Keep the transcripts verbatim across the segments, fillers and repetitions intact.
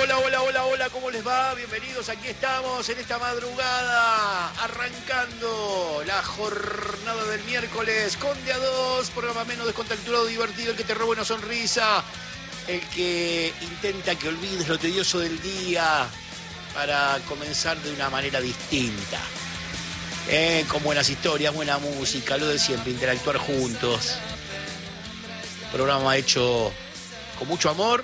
Hola, hola, hola, hola, ¿cómo les va? Bienvenidos, aquí estamos en esta madrugada, arrancando la jornada del miércoles con de a dos, programa menos descontracturado, divertido, el que te roba una sonrisa, el que intenta que olvides lo tedioso del día para comenzar de una manera distinta. Eh, con buenas historias, buena música, lo de siempre, interactuar juntos. Programa hecho con mucho amor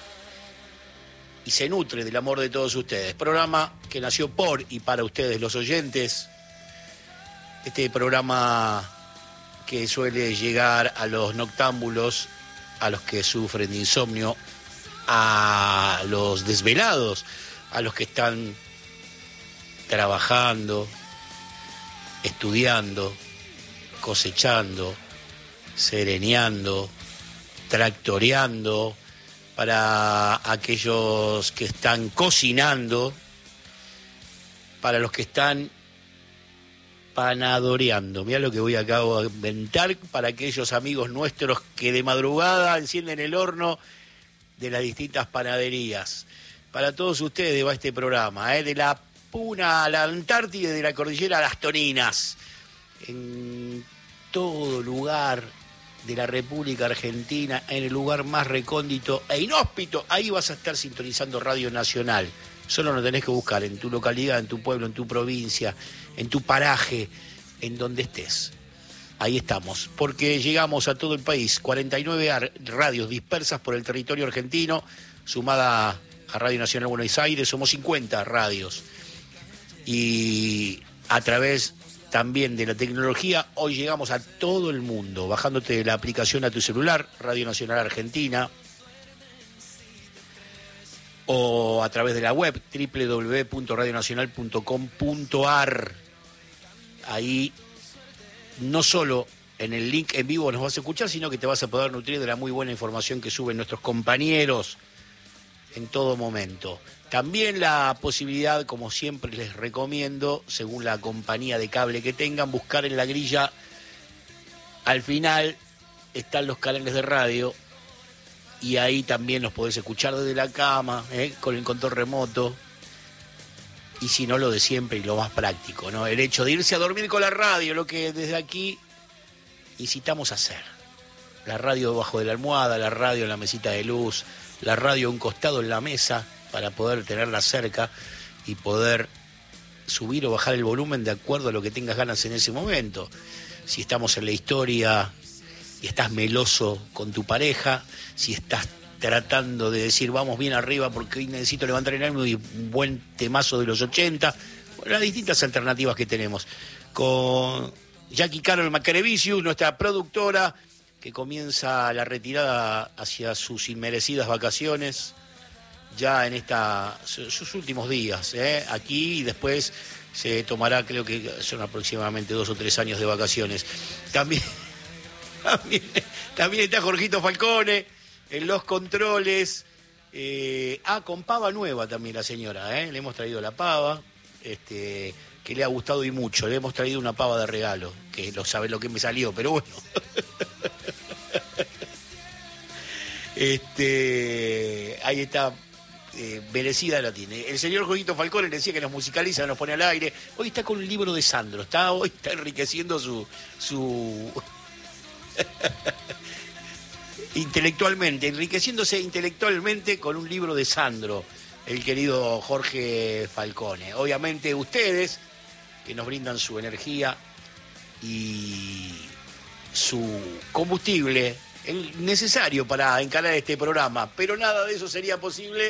y se nutre del amor de todos ustedes. Programa que nació por y para ustedes, los oyentes. Este programa que suele llegar a los noctámbulos, a los que sufren de insomnio, a los desvelados, a los que están trabajando, estudiando, cosechando, sereneando, tractoreando, para aquellos que están cocinando, para los que están panadoreando. Mirá lo que voy acá a inventar, para aquellos amigos nuestros que de madrugada encienden el horno de las distintas panaderías. Para todos ustedes va este programa, ¿eh? De la Puna a la Antártida y de la cordillera a las Toninas. En todo lugar de la República Argentina, en el lugar más recóndito e inhóspito, ahí vas a estar sintonizando Radio Nacional. Solo nos tenés que buscar en tu localidad, en tu pueblo, en tu provincia, en tu paraje, en donde estés. Ahí estamos, porque llegamos a todo el país, cuarenta y nueve radios dispersas por el territorio argentino, sumada a Radio Nacional Buenos Aires, somos cincuenta radios. Y a través también de la tecnología, hoy llegamos a todo el mundo, bajándote la aplicación a tu celular, Radio Nacional Argentina, o a través de la web, doble u doble u doble u punto radio nacional punto com punto a r. Ahí no solo en el link en vivo nos vas a escuchar, sino que te vas a poder nutrir de la muy buena información que suben nuestros compañeros en todo momento. También la posibilidad, como siempre les recomiendo, según la compañía de cable que tengan, buscar en la grilla, al final están los canales de radio y ahí también los podés escuchar desde la cama, ¿eh? Con el control remoto. Y si no, lo de siempre y lo más práctico, ¿no? El hecho de irse a dormir con la radio, lo que desde aquí incitamos a hacer. La radio debajo de la almohada, la radio en la mesita de luz, la radio a un costado en la mesa, para poder tenerla cerca y poder subir o bajar el volumen de acuerdo a lo que tengas ganas en ese momento. Si estamos en la historia y estás meloso con tu pareja, si estás tratando de decir vamos bien arriba porque hoy necesito levantar el ánimo y un buen temazo de los ochenta, bueno, las distintas alternativas que tenemos. Con Jackie Carol Macarevicius, nuestra productora, que comienza la retirada hacia sus inmerecidas vacaciones, ya en esta sus últimos días, ¿eh? Aquí, y después se tomará, creo que son aproximadamente dos o tres años de vacaciones. También, también, también está Jorgito Falcone en los controles. Eh, ah, con pava nueva también la señora, ¿eh? Le hemos traído la pava, este, que le ha gustado y mucho. Le hemos traído una pava de regalo, que no sabe lo que me salió, pero bueno. este, ahí está. Eh, merecida la tiene. El señor Jorgito Falcón le decía que nos musicaliza, nos pone al aire. Hoy está con un libro de Sandro, está hoy está enriqueciendo su su intelectualmente, enriqueciéndose intelectualmente con un libro de Sandro, el querido Jorge Falcone. Obviamente ustedes que nos brindan su energía y su combustible, el necesario para encarar este programa, pero nada de eso sería posible